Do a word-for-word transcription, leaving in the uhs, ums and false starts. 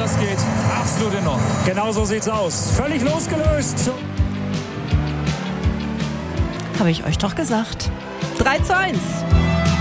ausgeht, absolut in Ordnung. Genau so sieht's aus. Völlig losgelöst. Habe ich euch doch gesagt. drei zu eins.